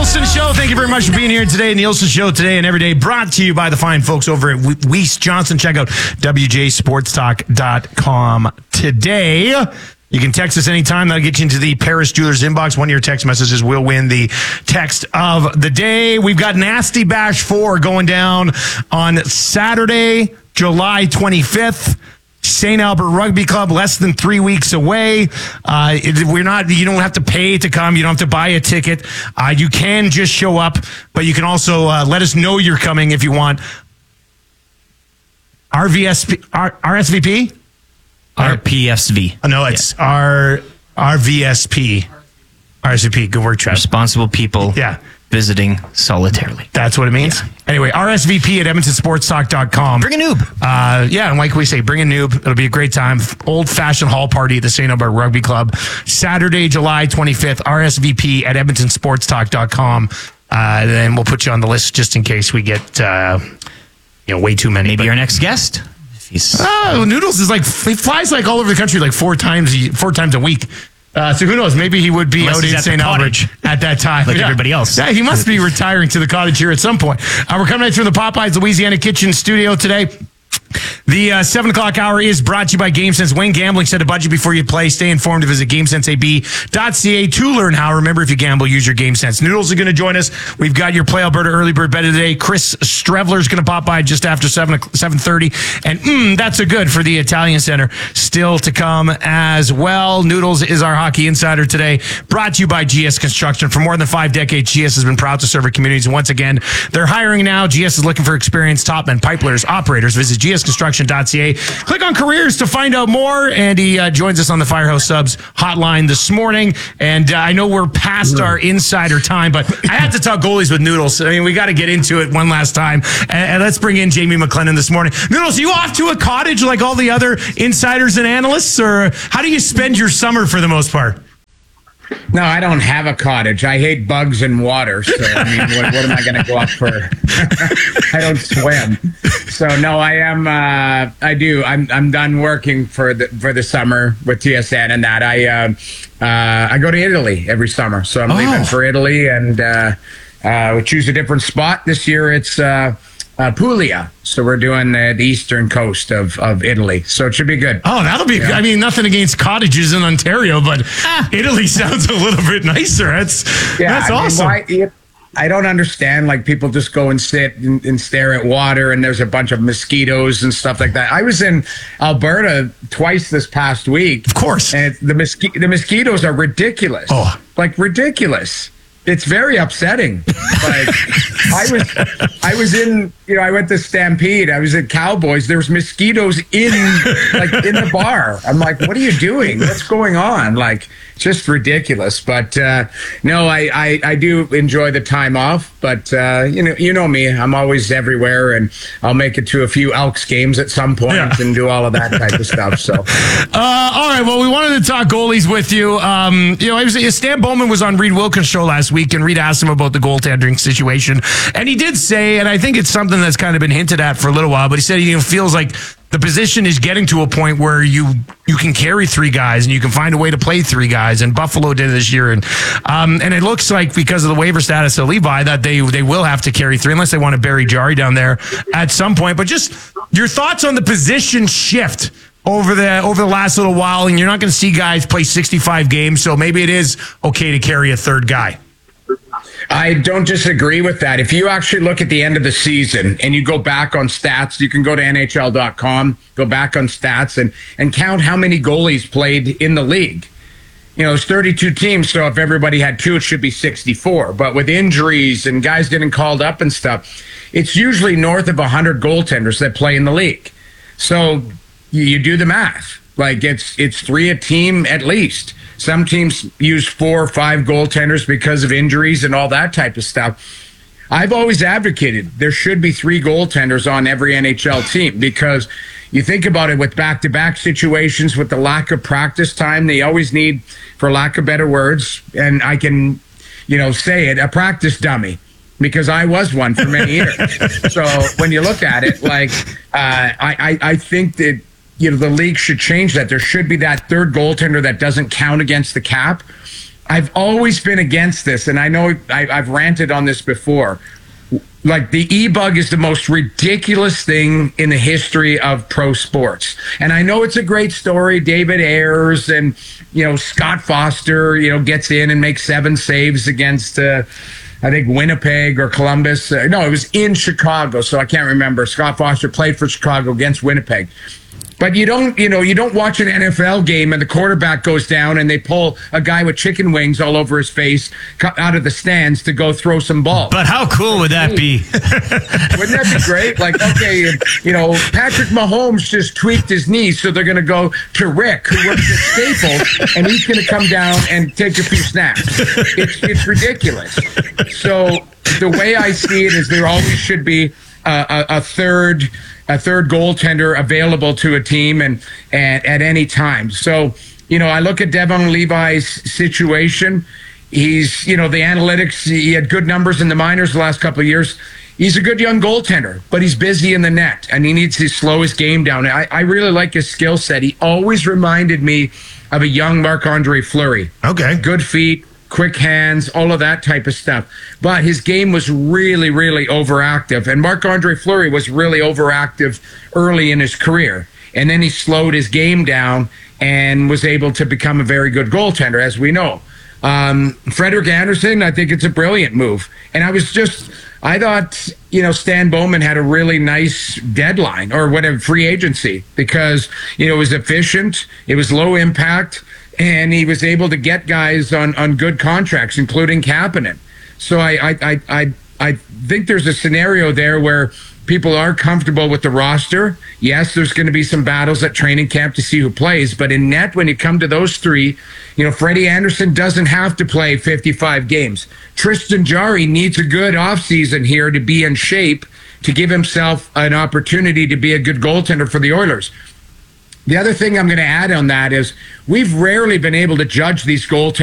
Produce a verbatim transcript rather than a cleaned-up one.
Nielsen Show. Thank you very much for being here today. Nielsen Show today and every day brought to you by the fine folks over at Weiss Johnson. Check out w j sports talk dot com today. You can text us anytime. That'll get you into the Paris Jewelers inbox. One of your text messages will win the text of the day. We've got Nasty Bash four going down on Saturday, July twenty-fifth. Saint Albert Rugby Club, less than three weeks away. Uh, it, we're not. You don't have to pay to come. You don't have to buy a ticket. Uh, you can just show up, but you can also uh, let us know you're coming if you want. R V S P, R, R S V P? R P S V. Oh, no, it's yeah. R, RVSP. R S V P. Good work, Travis. Responsible people. Yeah. Visiting solitarily. That's what it means? Yeah. Anyway, R S V P at edmonton sports talk dot com. Bring a noob. Uh, yeah, and like we say, bring a noob. It'll be a great time. Old-fashioned hall party at the Saint Albert Rugby Club. Saturday, July twenty-fifth, R S V P at edmonton sports talk dot com. Uh, and then we'll put you on the list just in case we get uh, you know, way too many. Maybe but, our next guest. If he's... Oh, Noodles is like, he flies like all over the country like four times, four times a week. Uh, so who knows? Maybe he would be Unless out in Saint Albert at that time. Like yeah. everybody else. Yeah, he must be retiring to the cottage here at some point. Uh, we're coming in through the Popeyes Louisiana Kitchen studio today. The uh, seven o'clock hour is brought to you by GameSense. When gambling, set a budget before you play. Stay informed to visit game sense a b dot c a to learn how. Remember, if you gamble, use your GameSense. Noodles are going to join us. We've got your Play Alberta early bird bet today. Chris Strevler is going to pop by just after seven thirty. And mm, that's a good for the Italian Center still to come as well. Noodles is our hockey insider today. Brought to you by G S Construction. For more than five decades, G S has been proud to serve our communities. And once again, they're hiring now. G S is looking for experienced top men, pipelayers, operators. Visit g s construction dot c a. Click on careers to find out more. And he uh, joins us on the Firehouse Subs hotline this morning. And uh, I know we're past our insider time, but I had to talk goalies with Noodles. I mean, we got to get into it one last time. And, and let's bring in Jamie McLennan this morning. Noodles, are you off to a cottage like all the other insiders and analysts? Or how do you spend your summer for the most part? No, I don't have a cottage. I hate bugs and water. So, I mean, what, what am I going to go up for? I don't swim. So, no, I am. Uh, I do. I'm. I'm done working for the for the summer with T S N and that. I uh, uh, I go to Italy every summer. So I'm oh. leaving for Italy, and uh, uh, we choose a different spot this year. It's uh, uh, Puglia. So we're doing the, the eastern coast of, of Italy. So it should be good. Oh, that'll be, yeah. I mean, nothing against cottages in Ontario, but ah. Italy sounds a little bit nicer. That's, yeah, that's I awesome. Mean, why, I don't understand, like, people just go and sit and, and stare at water and there's a bunch of mosquitoes and stuff like that. I was in Alberta twice this past week. Of course. And the, mosqui- the mosquitoes are ridiculous. Oh. Like, ridiculous. It's very upsetting. Like, I was, I was in, you know, I went to Stampede. I was at Cowboys. There was mosquitoes in, like, in the bar. I'm like, what are you doing? What's going on? Like, just ridiculous. But uh, no, I, I, I do enjoy the time off. But uh, you know, you know me. I'm always everywhere, and I'll make it to a few Elks games at some point yeah. and do all of that type of stuff. So, uh, all right. Well, we wanted to talk goalies with you. Um, you know, it was, Stan Bowman was on Reed Wilkins' show last week, and Reed asked him about the goaltending situation, and he did say, and I think it's something that's kind of been hinted at for a little while, but he said he feels like the position is getting to a point where you you can carry three guys and you can find a way to play three guys. And Buffalo did it this year, and um, and it looks like because of the waiver status of Levi that they they will have to carry three unless they want to bury Jari down there at some point. But just your thoughts on the position shift over the over the last little while, and you're not going to see guys play sixty-five games, so maybe it is okay to carry a third guy. I don't disagree with that. If you actually look at the end of the season and you go back on stats, you can go to N H L dot com, go back on stats and, and count how many goalies played in the league. You know, it's thirty-two teams, so if everybody had two, it should be sixty-four. But with injuries and guys getting called up and stuff, it's usually north of one hundred goaltenders that play in the league. So you, you do the math. Like, it's it's three a team at least. Some teams use four or five goaltenders because of injuries and all that type of stuff. I've always advocated there should be three goaltenders on every N H L team because you think about it with back-to-back situations, with the lack of practice time, they always need, for lack of better words, and I can, you know, say it, a practice dummy. Because I was one for many years. So when you look at it, like, uh, I, I, I think that, you know, the league should change that. There should be that third goaltender that doesn't count against the cap. I've always been against this, and I know I, I've ranted on this before. Like, the e-bug is the most ridiculous thing in the history of pro sports. And I know it's a great story. David Ayers and, you know, Scott Foster, you know, gets in and makes seven saves against, uh, I think, Winnipeg or Columbus. Uh, no, it was in Chicago, so I can't remember. Scott Foster played for Chicago against Winnipeg. But you don't, you know, you don't watch an N F L game and the quarterback goes down and they pull a guy with chicken wings all over his face out of the stands to go throw some balls. But how cool would that be? Wouldn't that be great? Like, okay, you know, Patrick Mahomes just tweaked his knee, so they're going to go to Rick, who works at Staples, and he's going to come down and take a few snaps. It's, it's ridiculous. So the way I see it is there always should be a, a, a third a third goaltender available to a team and, and at any time. So, you know, I look at Devon Levi's situation. He's, you know, the analytics, he had good numbers in the minors the last couple of years. He's a good young goaltender, but he's busy in the net and he needs to slow his game down. I, I really like his skill set. He always reminded me of a young Marc-Andre Fleury. Okay. Good feet, quick hands, all of that type of stuff. But his game was really, really overactive. And Marc-Andre Fleury was really overactive early in his career. And then he slowed his game down and was able to become a very good goaltender, as we know. Um, Frederik Andersen, I think it's a brilliant move. And I was just, I thought, you know, Stan Bowman had a really nice deadline or whatever, free agency, because, you know, it was efficient, it was low impact, and he was able to get guys on, on good contracts, including Kapanen. So I, I, I, I, I think there's a scenario there where people are comfortable with the roster. Yes, there's going to be some battles at training camp to see who plays, but in net, when you come to those three, you know, Freddie Andersen doesn't have to play fifty-five games. Tristan Jarry needs a good offseason here to be in shape to give himself an opportunity to be a good goaltender for the Oilers. The other thing I'm going to add on that is we've rarely been able to judge these goaltenders